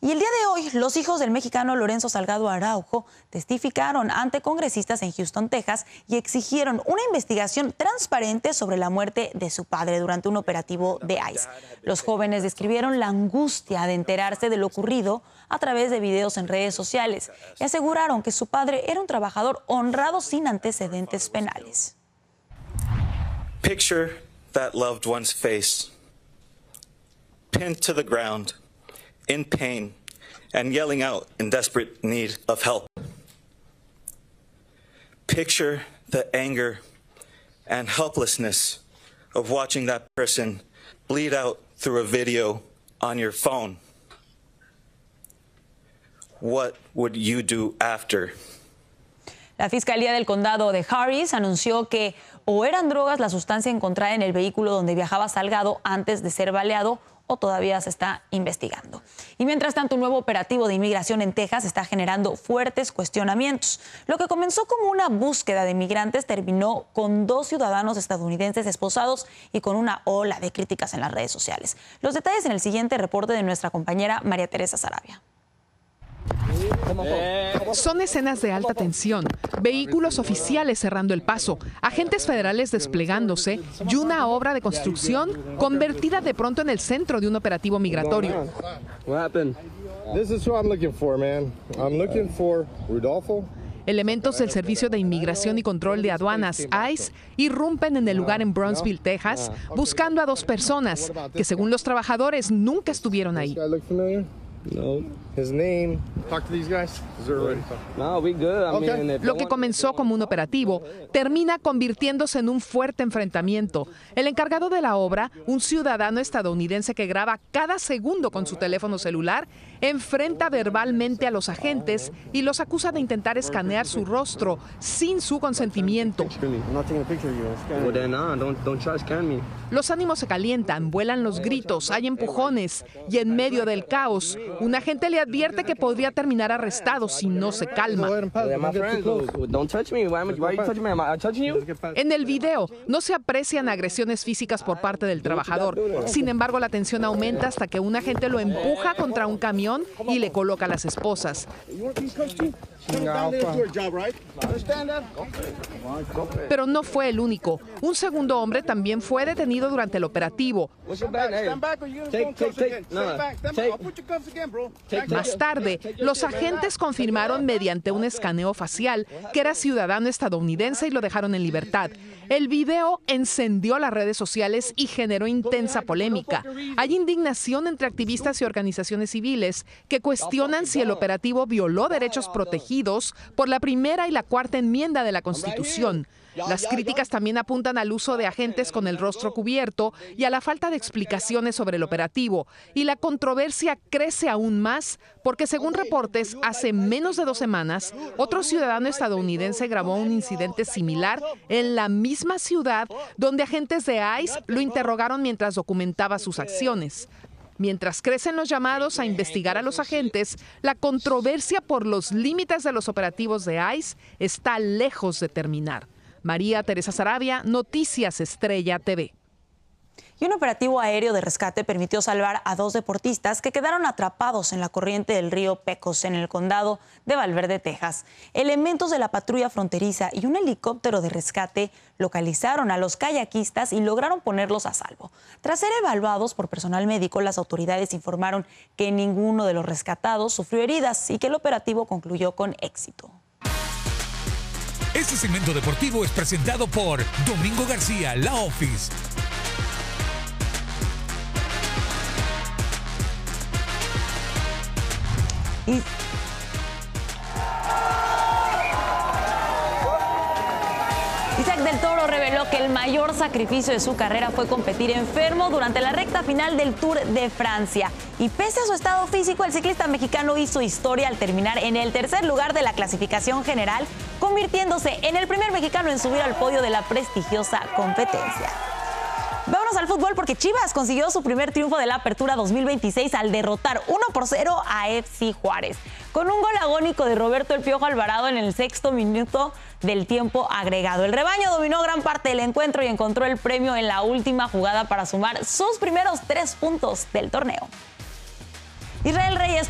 Y el día de hoy, los hijos del mexicano Lorenzo Salgado Araujo testificaron ante congresistas en Houston, Texas, y exigieron una investigación transparente sobre la muerte de su padre durante un operativo de ICE. Los jóvenes describieron la angustia de enterarse de lo ocurrido a través de videos en redes sociales y aseguraron que su padre era un trabajador honrado sin antecedentes penales. Picture that loved one's face, pinned to the ground, in pain, and yelling out in desperate need of help. Picture the anger and helplessness of watching that person bleed out through a video on your phone. What would you do after? La Fiscalía del Condado de Harris anunció que o eran drogas la sustancia encontrada en el vehículo donde viajaba Salgado antes de ser baleado o todavía se está investigando. Y mientras tanto, un nuevo operativo de inmigración en Texas está generando fuertes cuestionamientos. Lo que comenzó como una búsqueda de migrantes terminó con 2 ciudadanos estadounidenses esposados y con una ola de críticas en las redes sociales. Los detalles en el siguiente reporte de nuestra compañera María Teresa Sarabia. Son escenas de alta tensión, vehículos oficiales cerrando el paso, agentes federales desplegándose y una obra de construcción convertida de pronto en el centro de un operativo migratorio. Elementos del Servicio de Inmigración y Control de Aduanas, ICE, irrumpen en el lugar en Brownsville, Texas, buscando a 2 personas que, según los trabajadores, nunca estuvieron ahí. No. His name. Talk to these guys. Is there already? No, we good. I mean, lo que comenzó como un operativo termina convirtiéndose en un fuerte enfrentamiento. El encargado de la obra, un ciudadano estadounidense que graba cada segundo con su teléfono celular, enfrenta verbalmente a los agentes y los acusa de intentar escanear su rostro sin su consentimiento. Los ánimos se calientan, vuelan los gritos, hay empujones y en medio del caos, un agente le advierte que podría terminar arrestado si no se calma. En el video no se aprecian agresiones físicas por parte del trabajador. Sin embargo, la tensión aumenta hasta que un agente lo empuja contra un camión y le coloca las esposas. Pero no fue el único. Un segundo hombre también fue detenido durante el operativo. Más tarde, los agentes confirmaron mediante un escaneo facial que era ciudadano estadounidense y lo dejaron en libertad. El video encendió las redes sociales y generó intensa polémica. Hay indignación entre activistas y organizaciones civiles que cuestionan si el operativo violó derechos protegidos por la primera y la cuarta enmienda de la Constitución. Las críticas también apuntan al uso de agentes con el rostro cubierto y a la falta de explicaciones sobre el operativo. Y la controversia crece aún más porque, según reportes, hace menos de 2 semanas, otro ciudadano estadounidense grabó un incidente similar en la misma ciudad donde agentes de ICE lo interrogaron mientras documentaba sus acciones. Mientras crecen los llamados a investigar a los agentes, la controversia por los límites de los operativos de ICE está lejos de terminar. María Teresa Sarabia, Noticias Estrella TV. Y un operativo aéreo de rescate permitió salvar a 2 deportistas que quedaron atrapados en la corriente del río Pecos en el condado de Valverde, Texas. Elementos de la patrulla fronteriza y un helicóptero de rescate localizaron a los kayakistas y lograron ponerlos a salvo. Tras ser evaluados por personal médico, las autoridades informaron que ninguno de los rescatados sufrió heridas y que el operativo concluyó con éxito. Este segmento deportivo es presentado por Domingo García, La Office. Isaac del Toro reveló que el mayor sacrificio de su carrera fue competir enfermo durante la recta final del Tour de Francia. Y pese a su estado físico, el ciclista mexicano hizo historia al terminar en el 3er lugar de la clasificación general, convirtiéndose en el primer mexicano en subir al podio de la prestigiosa competencia. Vámonos al fútbol porque Chivas consiguió su primer triunfo de la Apertura 2026 al derrotar 1-0 a FC Juárez. Con un gol agónico de Roberto El Piojo Alvarado en el 6º minuto del tiempo agregado. El rebaño dominó gran parte del encuentro y encontró el premio en la última jugada para sumar sus primeros 3 puntos del torneo. Israel Reyes